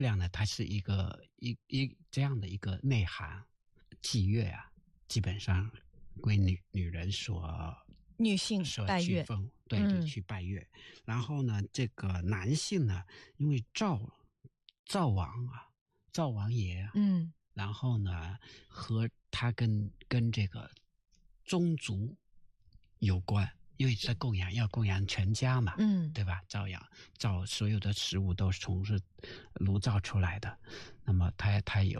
量呢，它是一个这样的一个内涵。祭月啊，基本上归女人女性拜月， 居奉，对，去拜月。然后呢，这个男性呢，因为灶王爷啊，然后呢，和他跟这个宗族有关。因为是要供养全家嘛，对吧？所有的食物都是从炉灶出来的，那么它